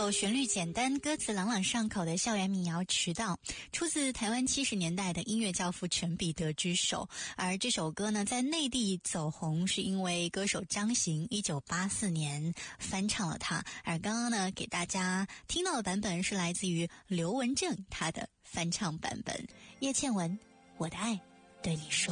首旋律简单、歌词朗朗上口的校园民谣《迟到》，出自台湾70年代的音乐教父陈彼得之手。而这首歌呢，在内地走红，是因为歌手张行1984年翻唱了它。而刚刚呢，给大家听到的版本是来自于刘文正他的翻唱版本。叶倩文，我的爱对你说。